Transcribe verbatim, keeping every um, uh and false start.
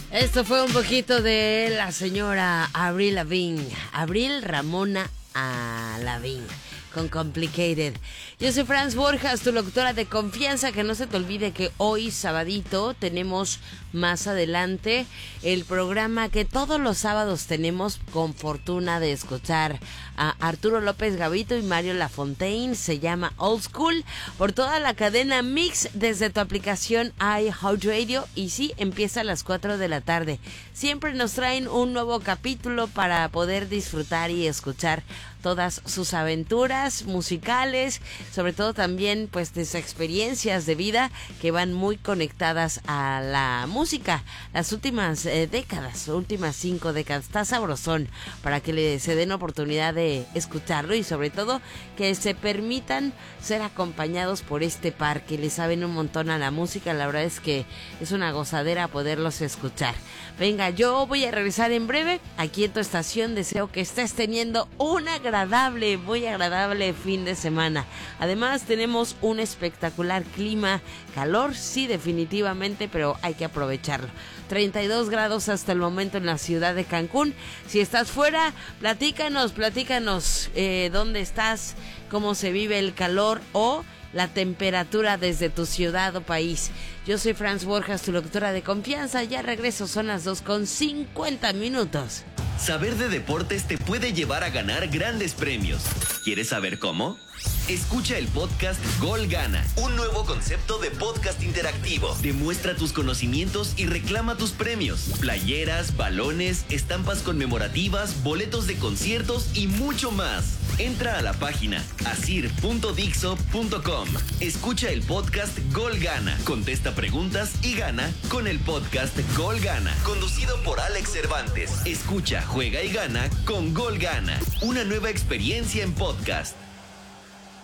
Esto fue un poquito de la señora Avril Lavigne, Avril Ramona a Lavigne, con Complicated. Yo soy Franz Borjas, tu locutora de confianza. Que no se te olvide que hoy, sabadito, tenemos más adelante el programa que todos los sábados tenemos con fortuna de escuchar a Arturo López Gavito y Mario Lafontaine. Se llama Old School, por toda la cadena Mix desde tu aplicación iHeartRadio. Y sí, empieza a las cuatro de la tarde. Siempre nos traen un nuevo capítulo para poder disfrutar y escuchar todas sus aventuras musicales, sobre todo también pues de sus experiencias de vida que van muy conectadas a la música. Las últimas eh, décadas, últimas cinco décadas, está sabrosón para que le se den oportunidad de escucharlo y sobre todo que se permitan ser acompañados por este par que le saben un montón a la música. La verdad es que es una gozadera poderlos escuchar. Venga, yo voy a regresar en breve aquí en tu estación. Deseo que estés teniendo una agradable, muy agradable fin de semana. Además tenemos un espectacular clima, calor, sí, definitivamente, pero hay que aprovecharlo. treinta y dos grados hasta el momento en la ciudad de Cancún. Si estás fuera, platícanos, platícanos eh, dónde estás, cómo se vive el calor o la temperatura desde tu ciudad o país. Yo soy Franz Borjas, tu locutora de confianza. Ya regreso, son las dos con cincuenta minutos. Saber de deportes te puede llevar a ganar grandes premios. ¿Quieres saber cómo? Escucha el podcast Gol Gana, un nuevo concepto de podcast interactivo. Demuestra tus conocimientos y reclama tus premios. Playeras, balones, estampas conmemorativas, boletos de conciertos y mucho más. Entra a la página asir punto dixo punto com. Escucha el podcast Gol Gana. Contesta preguntas y gana con el podcast Gol Gana. Conducido por Alex Cervantes. Escucha, juega y gana con Gol Gana. Una nueva experiencia en podcast.